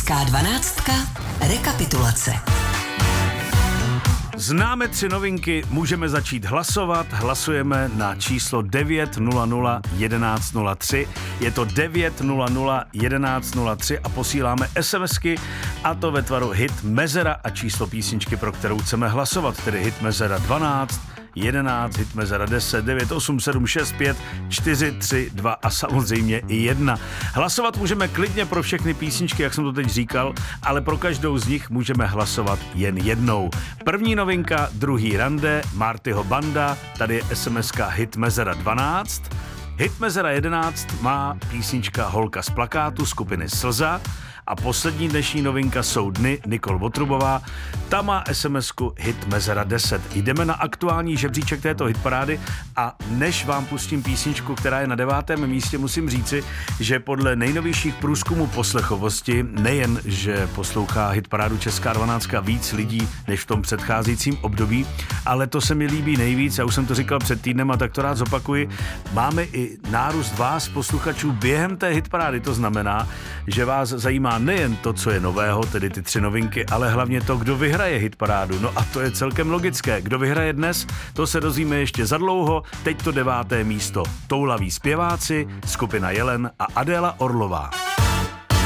Česká 12. Rekapitulace. Známe 3 novinky, můžeme začít hlasovat. Hlasujeme na číslo 900 1103. Je to 900 1103 a posíláme SMSky, a to ve tvaru hit mezera a číslo písničky, pro kterou chceme hlasovat, tedy hit mezera 12, 11, hit mezera 10, 9, 8, 7, 6, 5, 4, 3, 2 a samozřejmě i 1. Hlasovat můžeme klidně pro všechny písničky, jak jsem to teď říkal, ale pro každou z nich můžeme hlasovat jen jednou. První novinka, druhý rande, Martyho banda, tady je SMSka hit mezera 12. Hit mezera 11 má písnička Holka z plakátu skupiny Slza. A poslední dnešní novinka jsou Dny, Nikol Votrubová. Ta má SMSku hit mezera 10. Jdeme na aktuální žebříček této hitparády a než vám pustím písničku, která je na 9. místě, musím říci, že podle nejnovějších průzkumů poslechovosti nejen, že poslouchá hitparádu Česká 12 víc lidí než v tom předcházejícím období, ale to se mi líbí nejvíc, já už jsem to říkal před týdnem a tak to rád zopakuji, máme i nárůst vás posluchačů během té hitparády, to znamená, že vás zajímá nejen to, co je nového, tedy ty 3 novinky, ale hlavně to, kdo vyhraje hitparádu. No a to je celkem logické. Kdo vyhraje dnes, to se dozvíme ještě za dlouho. Teď to 9. místo. Toulaví zpěváci, skupina Jelen a Adéla Orlová.